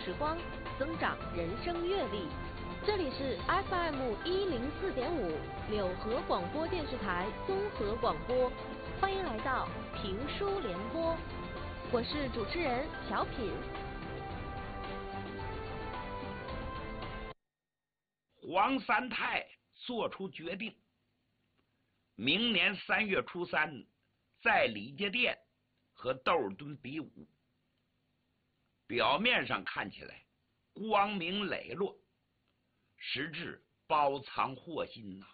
时光，增长人生阅历。这里是 FM104.5柳河广播电视台综合广播，欢迎来到评书联播，我是主持人小品。 黄三太做出决定，明年3月初3在李家店和窦尔敦比武。表面上看起来光明磊落，实质包藏祸心呐。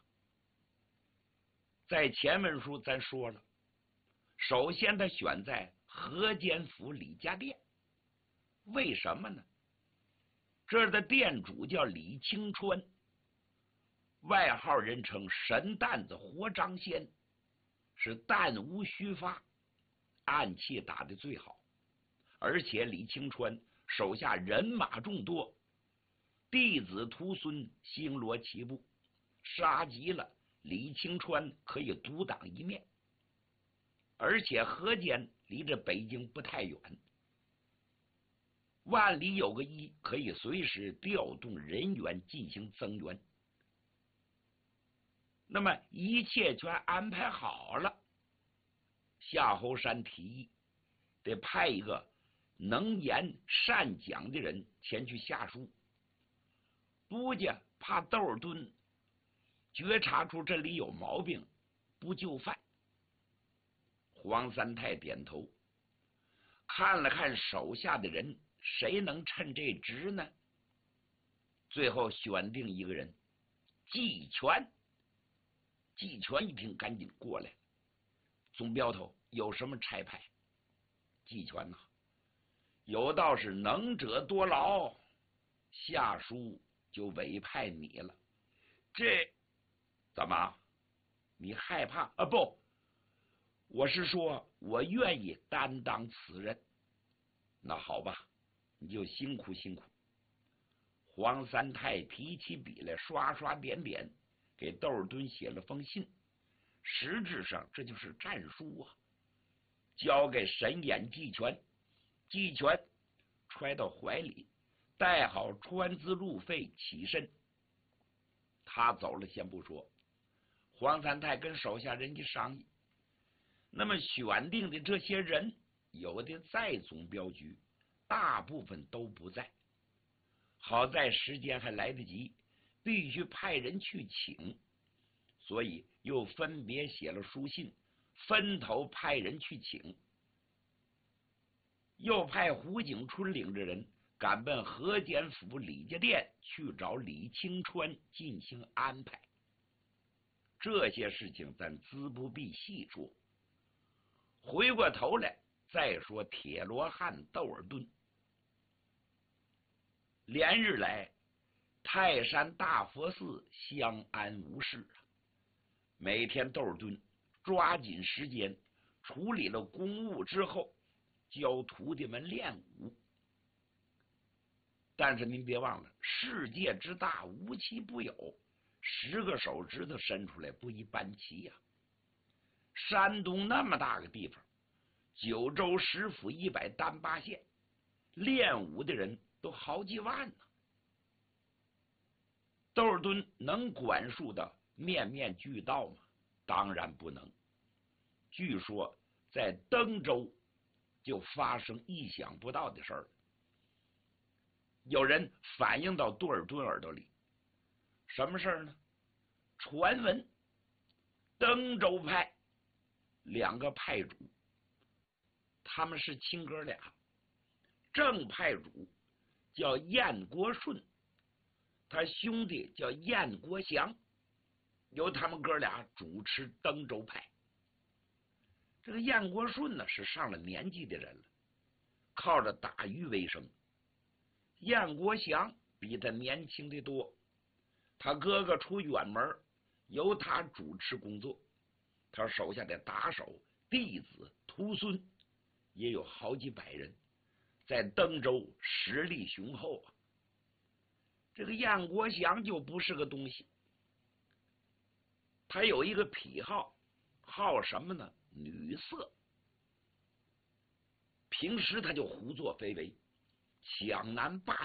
在前文书咱说了，首先他选在河间府李家店，为什么呢？这儿的店主叫李清川，外号人称神担子活张仙，是弹无虚发，暗器打得最好。而且李清川手下人马众多，弟子徒孙星罗棋布，杀急了李清川可以独当一面。而且河间离着北京不太远，万里有个一，可以随时调动人员进行增援。那么一切全安排好了，夏侯山提议得派一个能言善讲的人前去下书，不家怕窦尔敦觉察出这里有毛病，不就范。黄三太点头，看了看手下的人，谁能趁这职呢？最后选定一个人，季全。季全一听，赶紧过来，总镖头有什么差派？季全呐，有道是能者多劳，下书就委派你了。这怎么？你害怕啊？不，我是说我愿意担当此任。那好吧，你就辛苦辛苦。黄三太提起笔来，刷刷点点，给窦尔敦写了封信。实质上这就是战书啊，交给神眼季全。季全揣到怀里，带好船资路费，起身。他走了先不说，黄三太跟手下人一商议，那么选定的这些人，有的在总镖局，大部分都不在。好在时间还来得及，必须派人去请，所以又分别写了书信，分头派人去请。又派胡景春领着人赶奔河间府李家店去找李清川进行安排。这些事情咱资不必细说，回过头来再说铁罗汉窦尔敦。连日来泰山大佛寺相安无事，每天窦尔敦抓紧时间处理了公务之后，教徒弟们练武。但是您别忘了，世界之大无奇不有，10个手指头伸出来不一般齐呀。山东那么大个地方，9州10府100单8县，练武的人都好几万呢。窦尔敦能管束的面面俱到吗？当然不能。据说在登州就发生意想不到的事儿，有人反映到窦尔敦耳朵里。什么事儿呢？传闻登州派2个派主，他们是亲哥俩，正派主叫燕国顺，他兄弟叫燕国祥，由他们哥俩主持登州派。这个燕国顺呢，是上了年纪的人了，靠着打鱼为生。燕国祥比他年轻的多，他哥哥出远门，由他主持工作，他手下的打手、弟子、徒孙也有好几百人，在登州实力雄厚啊。这个燕国祥就不是个东西，他有一个癖好，好什么呢？女色。平时他就胡作非为，抢男霸